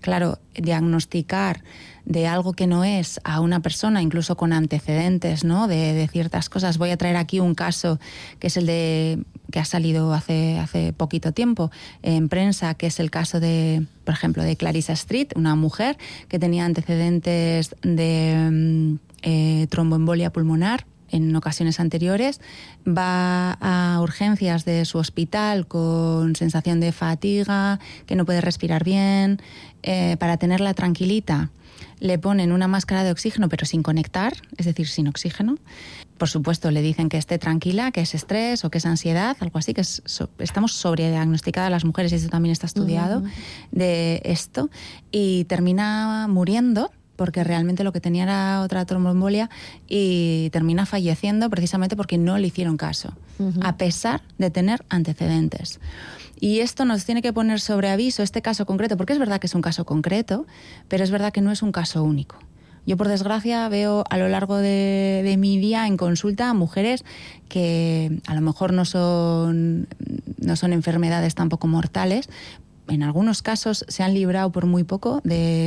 claro, diagnosticar de algo que no es a una persona, incluso con antecedentes, ¿no?, de ciertas cosas. Voy a traer aquí un caso que es el de que ha salido hace poquito tiempo en prensa, que es el caso de, por ejemplo, de Clarissa Street, una mujer que tenía antecedentes de tromboembolia pulmonar en ocasiones anteriores, va a urgencias de su hospital con sensación de fatiga, que no puede respirar bien. Para tenerla tranquilita, le ponen una máscara de oxígeno pero sin conectar, es decir, sin oxígeno. Por supuesto, le dicen que esté tranquila, que es estrés o que es ansiedad, algo así, que estamos sobrediagnosticadas las mujeres, y eso también está estudiado, de esto, y termina muriendo porque realmente lo que tenía era otra tromboembolia, y termina falleciendo precisamente porque no le hicieron caso, a pesar de tener antecedentes. Y esto nos tiene que poner sobre aviso, este caso concreto, porque es verdad que es un caso concreto, pero es verdad que no es un caso único. Yo, por desgracia, veo a lo largo de mi día en consulta a mujeres que a lo mejor no son enfermedades tampoco mortales. En algunos casos se han librado por muy poco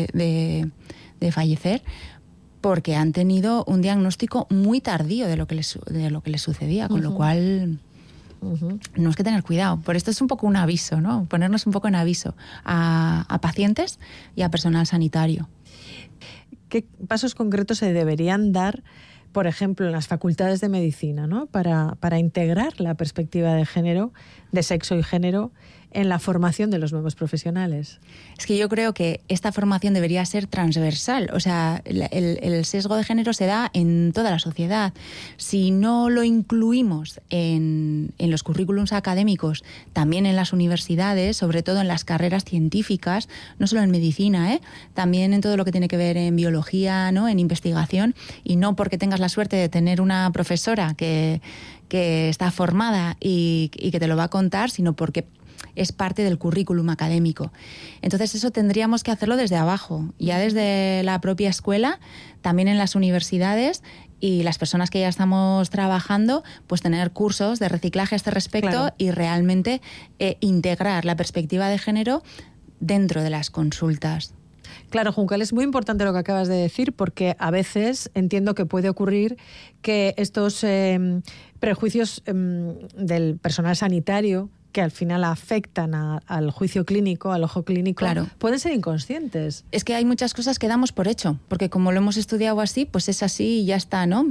de fallecer, porque han tenido un diagnóstico muy tardío de lo que les sucedía, con lo cual tenemos que tener cuidado. Por esto es un poco un aviso, ¿no? Ponernos un poco en aviso a pacientes y a personal sanitario. ¿Qué pasos concretos se deberían dar, por ejemplo, en las facultades de medicina, ¿no?, para integrar la perspectiva de género, de sexo y género, en la formación de los nuevos profesionales? Es que yo creo que esta formación debería ser transversal. O sea, el sesgo de género se da en toda la sociedad. Si no lo incluimos en los currículums académicos, también en las universidades, sobre todo en las carreras científicas, no solo en medicina, también en todo lo que tiene que ver en biología, ¿no?, en investigación, y no porque tengas la suerte de tener una profesora que está formada y que te lo va a contar, sino porque es parte del currículum académico. Entonces eso tendríamos que hacerlo desde abajo, ya desde la propia escuela, también en las universidades, y las personas que ya estamos trabajando, pues tener cursos de reciclaje a este respecto, claro, y realmente integrar la perspectiva de género dentro de las consultas. Claro, Juncal, es muy importante lo que acabas de decir, porque a veces entiendo que puede ocurrir que estos prejuicios del personal sanitario, que al final afectan al juicio clínico, al ojo clínico, claro, pueden ser inconscientes. Es que hay muchas cosas que damos por hecho, porque como lo hemos estudiado así, pues es así y ya está, ¿no?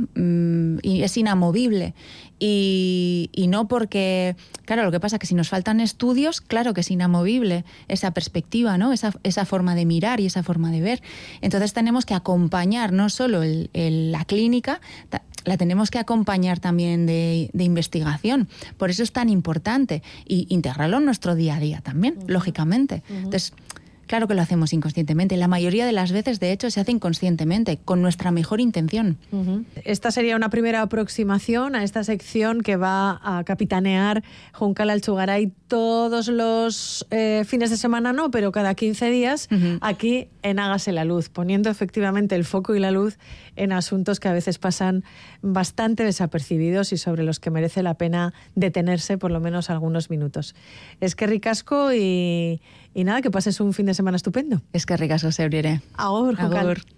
Y es inamovible. Y no porque, claro, lo que pasa es que si nos faltan estudios, claro que es inamovible esa perspectiva, ¿no? Esa forma de mirar y esa forma de ver. Entonces tenemos que acompañar no solo la clínica, la tenemos que acompañar también de investigación. Por eso es tan importante. Y integrarlo en nuestro día a día también, lógicamente. Entonces, claro que lo hacemos inconscientemente. La mayoría de las veces, de hecho, se hace inconscientemente, con nuestra mejor intención. Esta sería una primera aproximación a esta sección que va a capitanear Juncal Alchugaray todos los fines de semana, no, pero cada 15 días, aquí en Hágase la Luz, poniendo efectivamente el foco y la luz en asuntos que a veces pasan bastante desapercibidos y sobre los que merece la pena detenerse por lo menos algunos minutos. Es que ricasco y nada, que pases un fin de semana estupendo. Es que ricasco, Sebrire. Agur, Juncal. Agur.